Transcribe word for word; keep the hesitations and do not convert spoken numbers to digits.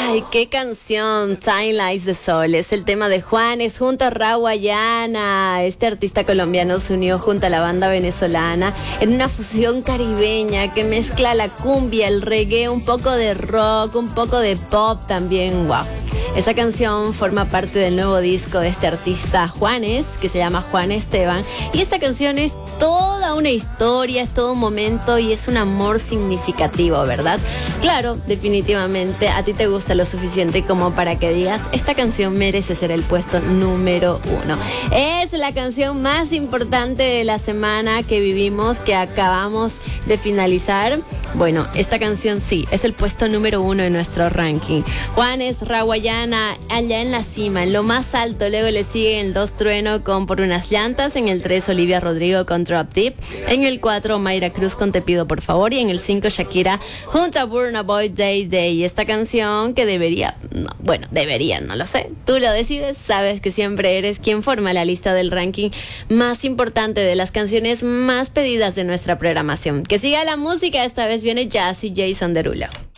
Ay, qué canción, Time Lies the Sol. Es el tema de Juanes junto a Rawayana. Este artista colombiano se unió junto a la banda venezolana en una fusión caribeña que mezcla la cumbia, el reggae, un poco de rock, un poco de pop también. Wow. Esa canción forma parte del nuevo disco de este artista Juanes, que se llama Juan Esteban. Y esta canción es toda una historia, es todo un momento y es un amor significativo, ¿verdad? Claro, definitivamente a ti te gusta lo suficiente como para que digas, esta canción merece ser el puesto número uno. Es la canción más importante de la semana que vivimos, que acabamos de finalizar. Bueno, esta canción sí, es el puesto número uno en nuestro ranking. Juanes, Rawayana, allá en la cima, en lo más alto. Luego le sigue el dos Trueno con Por unas llantas. En el tres Olivia Rodrigo con Drop Deep. En el cuatro Mayra Cruz con Te pido por favor. Y en el cinco Shakira junto a Burna Boy, Day Day. Esta canción que debería, no, bueno, debería, no lo sé. Tú lo decides, sabes que siempre eres quien forma la lista del ranking más importante de las canciones más pedidas de nuestra programación. Que siga la música, esta vez viene Jazz y Jason Derulo.